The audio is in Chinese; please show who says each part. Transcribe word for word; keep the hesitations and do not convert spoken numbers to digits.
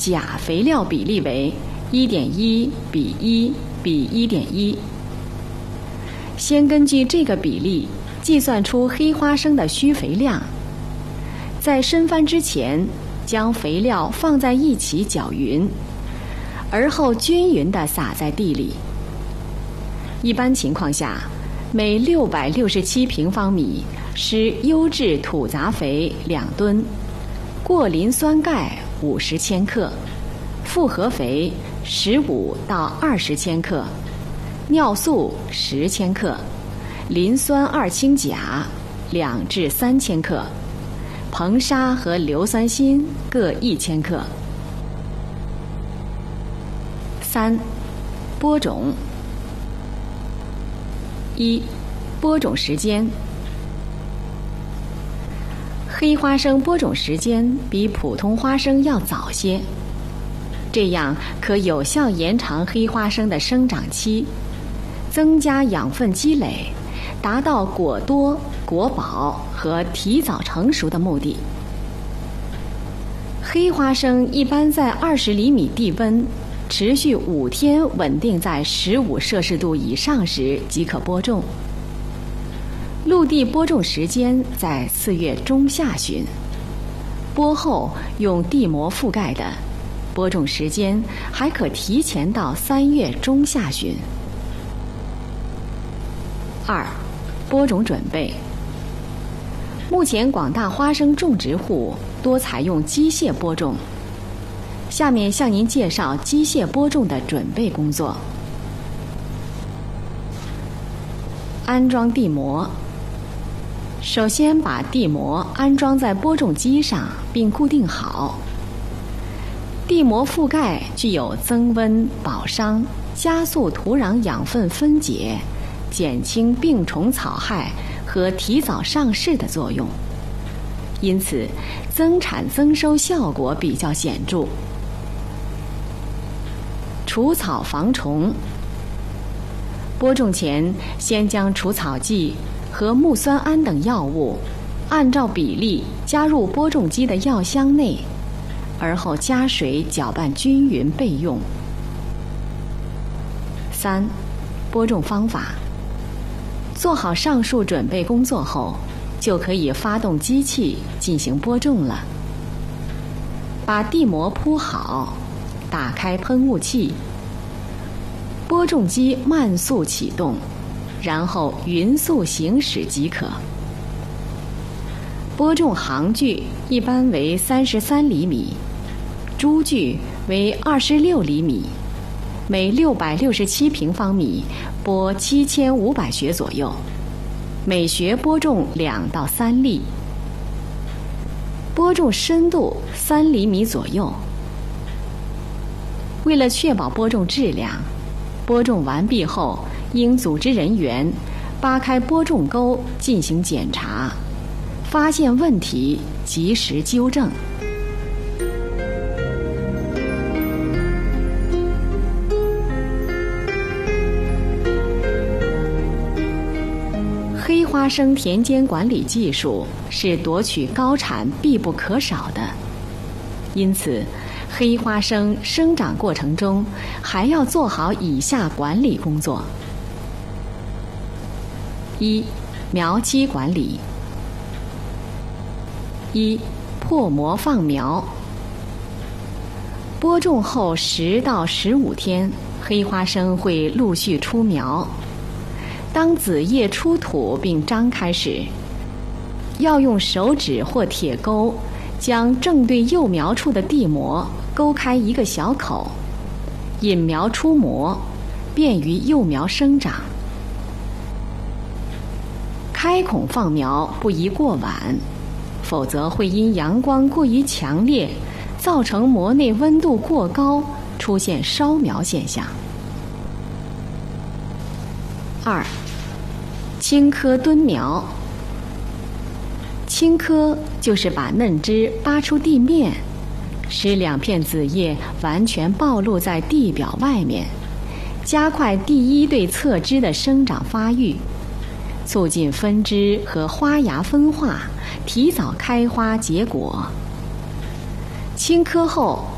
Speaker 1: 钾肥料比例为 一点一 比一比 一点一。先根据这个比例计算出黑花生的需肥量，在深翻之前将肥料放在一起搅匀，而后均匀地撒在地里。一般情况下，每六百六十七平方米施优质土杂肥两吨，过磷酸钙五十千克，复合肥十五到二十千克，尿素十千克，磷酸二氢钾两至三千克，硼砂和硫酸锌各一千克。三、播种。一、播种时间。黑花生播种时间比普通花生要早些，这样可有效延长黑花生的生长期，增加养分积累，达到果多、果饱和提早成熟的目的。黑花生一般在二十厘米地温，持续五天稳定在十五摄氏度以上时即可播种。陆地播种时间在四月中下旬，播后用地膜覆盖的，播种时间还可提前到三月中下旬。二、播种准备。目前广大花生种植户多采用机械播种，下面向您介绍机械播种的准备工作。安装地膜。首先把地膜安装在播种机上并固定好。地膜覆盖具有增温、保墒、加速土壤养分分解、减轻病虫草害和提早上市的作用，因此增产增收效果比较显著。除草防虫。播种前先将除草剂和木酸胺等药物按照比例加入播种机的药箱内，而后加水搅拌均匀备用。三、播种方法。做好上述准备工作后，就可以发动机器进行播种了。把地膜铺好，打开喷雾器，播种机慢速启动，然后匀速行驶即可。播种行距一般为三十三厘米，株距为二十六厘米，每六百六十七平方米播七千五百穴左右，每穴播种两到三粒。播种深度三厘米左右。为了确保播种质量，播种完毕后，应组织人员扒开播种沟进行检查，发现问题及时纠正。黑花生田间管理技术是夺取高产必不可少的，因此黑花生生长过程中还要做好以下管理工作。一、苗期管理。一、破膜放苗。播种后十到十五天，黑花生会陆续出苗。当子叶出土并张开时，要用手指或铁钩将正对幼苗处的地膜勾开一个小口，引苗出膜，便于幼苗生长。开孔放苗不宜过晚，否则会因阳光过于强烈，造成膜内温度过高，出现烧苗现象。二、青稞蹲苗。青稞就是把嫩枝扒出地面，使两片子叶完全暴露在地表外面，加快第一对侧枝的生长发育，促进分枝和花芽分化，提早开花结果。青稞后